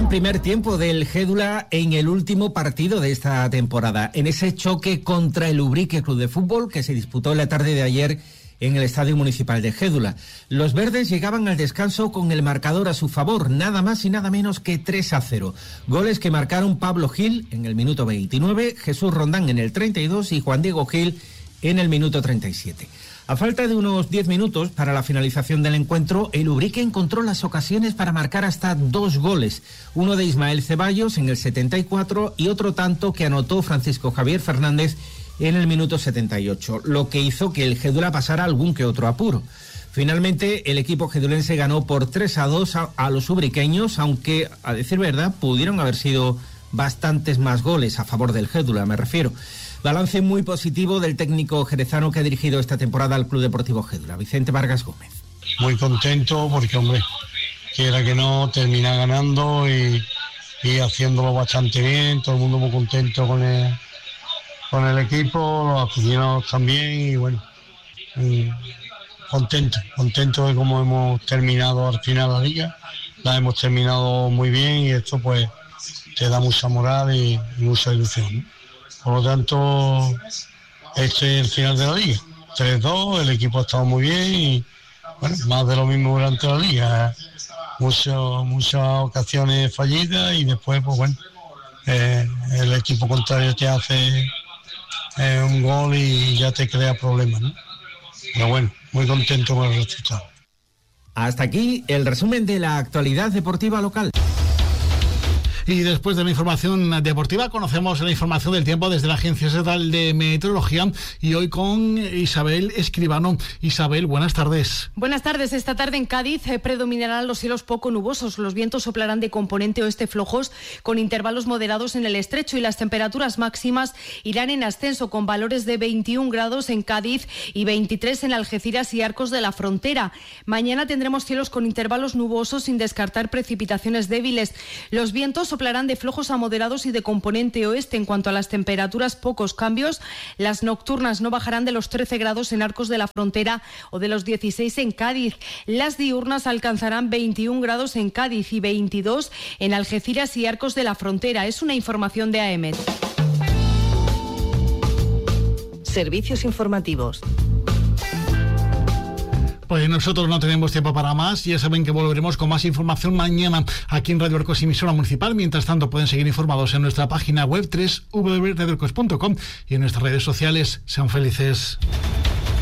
Gran primer tiempo del Gédula en el último partido de esta temporada, en ese choque contra el Ubrique Club de Fútbol que se disputó en la tarde de ayer en el Estadio Municipal de Gédula. Los verdes llegaban al descanso con el marcador a su favor, nada más y nada menos que 3-0. Goles que marcaron Pablo Gil en el minuto 29, Jesús Rondán en el 32 y Juan Diego Gil en el minuto 37. A falta de unos 10 minutos para la finalización del encuentro, el Ubrique encontró las ocasiones para marcar hasta 2 goles. Uno de Ismael Ceballos en el 74 y otro tanto que anotó Francisco Javier Fernández en el minuto 78, lo que hizo que el Gédula pasara algún que otro apuro. Finalmente, el equipo gedulense ganó por 3-2 a los ubriqueños, aunque, a decir verdad, pudieron haber sido bastantes más goles a favor del Gédula, me refiero. Balance muy positivo del técnico jerezano que ha dirigido esta temporada al Club Deportivo Gédula, Vicente Vargas Gómez. Muy contento porque, hombre, quiera que no, termina ganando y haciéndolo bastante bien, todo el mundo muy contento con el equipo, los aficionados también y bueno, contento de cómo hemos terminado al final la liga, la hemos terminado muy bien y esto pues te da mucha moral y mucha ilusión, ¿no? Por lo tanto, este es el final de la liga, 3-2, el equipo ha estado muy bien y bueno, más de lo mismo durante la liga, muchas ocasiones fallidas y después pues bueno, el equipo contrario te hace un gol y ya te crea problemas, ¿no? Pero bueno, muy contento con el resultado. Hasta aquí el resumen de la actualidad deportiva local. Y después de la información deportiva conocemos la información del tiempo desde la Agencia Estatal de Meteorología y hoy con Isabel Escribano. Isabel, buenas tardes. Buenas tardes. Esta tarde en Cádiz predominarán los cielos poco nubosos. Los vientos soplarán de componente oeste flojos con intervalos moderados en el estrecho y las temperaturas máximas irán en ascenso con valores de 21 grados en Cádiz y 23 en Algeciras y Arcos de la Frontera. Mañana tendremos cielos con intervalos nubosos sin descartar precipitaciones débiles. Los vientos soplarán de flojos a moderados y de componente oeste. En cuanto a las temperaturas, pocos cambios. Las nocturnas no bajarán de los 13 grados en Arcos de la Frontera o de los 16 en Cádiz. Las diurnas alcanzarán 21 grados en Cádiz y 22 en Algeciras y Arcos de la Frontera. Es una información de AEMET. Servicios informativos. Pues nosotros no tenemos tiempo para más. Ya saben que volveremos con más información mañana aquí en Radio Arcos, emisora municipal. Mientras tanto pueden seguir informados en nuestra página web www.radioarcos.com y en nuestras redes sociales. Sean felices.